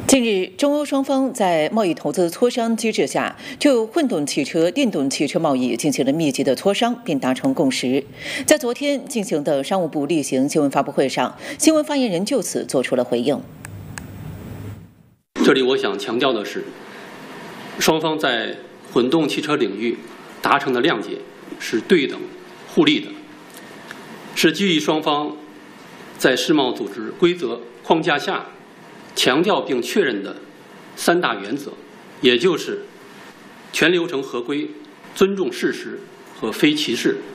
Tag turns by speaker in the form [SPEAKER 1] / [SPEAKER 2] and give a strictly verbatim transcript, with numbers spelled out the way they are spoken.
[SPEAKER 1] 近日，中欧双方在贸易投资磋商机制下，就混动汽车、电动汽车贸易进行了密集的磋商，并达成共识。在昨天进行的商务部例行新闻发布会上，新闻发言人就此作出了回应。
[SPEAKER 2] 这里我想强调的是，双方在混动汽车领域达成的谅解是对等、互利的，是基于双方在世贸组织规则框架下强调并确认的三大原则，也就是全流程合规、尊重事实和非歧视。